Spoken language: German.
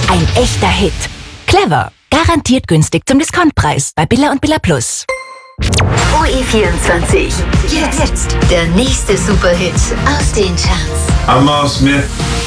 Ein echter Hit. Clever. Garantiert günstig zum Discountpreis bei Billa und Billa Plus. OE24. Jetzt der nächste Superhit aus den Charts. I'm Miles Smith.